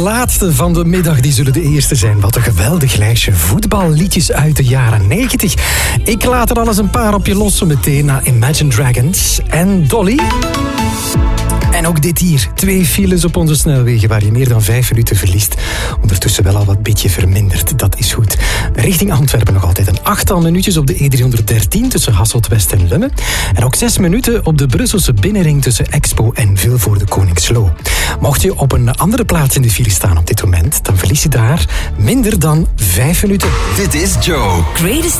laatste van de middag, die zullen de eerste zijn. Wat een geweldig lijstje voetballiedjes uit de jaren 90. Ik laat er alles een paar op je lossen meteen naar Imagine Dragons en Dolly. En ook dit hier. 2 files op onze snelwegen waar je meer dan 5 minuten verliest. Ondertussen wel al wat beetje verminderd. Dat is goed. Richting Antwerpen nog altijd een 8-tal minuutjes op de E313 tussen Hasselt-West en Lummen. En ook 6 minuten op de Brusselse binnenring tussen Expo en Vilvoorde Koningslo. Mocht je op een andere plaats in de file staan op dit moment, dan verlies je daar minder dan 5 minuten. Dit is Joe. Greatest